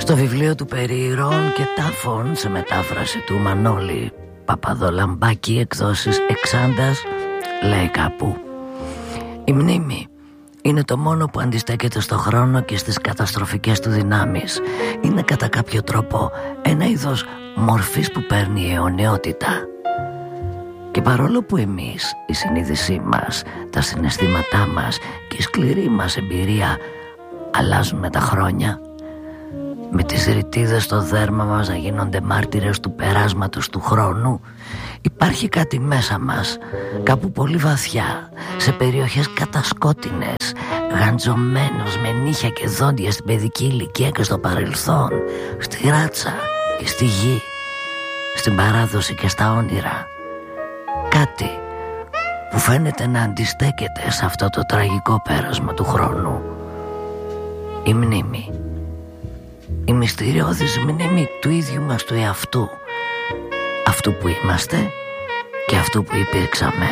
Στο βιβλίο του «Περί ηρώων και τάφων», σε μετάφραση του Μανώλη Παπαδολαμπάκη, εκδόσεις Εξάντας, λέει κάπου: «Η μνήμη είναι το μόνο που αντιστέκεται στο χρόνο και στις καταστροφικές του δυνάμεις. Είναι κατά κάποιο τρόπο ένα είδος μορφής που παίρνει η αιωνιότητα. Και παρόλο που εμείς, η συνείδησή μας, τα συναισθήματά μας και η σκληρή μας εμπειρία αλλάζουν με τα χρόνια, με τις ρητίδες στο δέρμα μας να γίνονται μάρτυρες του περάσματος του χρόνου, υπάρχει κάτι μέσα μας, κάπου πολύ βαθιά, σε περιοχές κατασκότεινες, γαντζωμένος με νύχια και δόντια στην παιδική ηλικία και στο παρελθόν, στη ράτσα και στη γη, στην παράδοση και στα όνειρα. Κάτι που φαίνεται να αντιστέκεται σε αυτό το τραγικό πέρασμα του χρόνου. Η μνήμη. Η μυστηριώδης μνήμη του ίδιου μας του εαυτού, αυτού που είμαστε και αυτού που υπήρξαμε.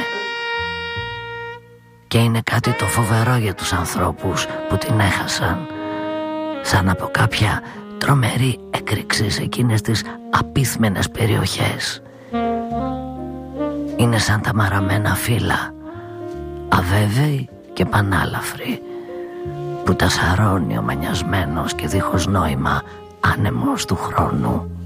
Και είναι κάτι το φοβερό για τους ανθρώπους που την έχασαν, σαν από κάποια τρομερή έκρηξη σε εκείνες τις απίθμενες περιοχές. Είναι σαν τα μαραμένα φύλλα, αβέβαιοι και πανάλαφροι, που τα σαρώνει ο μανιασμένος και δίχως νόημα άνεμος του χρόνου.